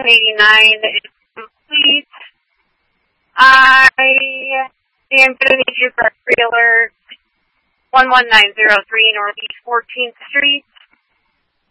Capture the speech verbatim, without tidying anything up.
ten eighty-nine is complete. I am going to need you for a pre-alert one one nine zero three Northeast fourteenth Street.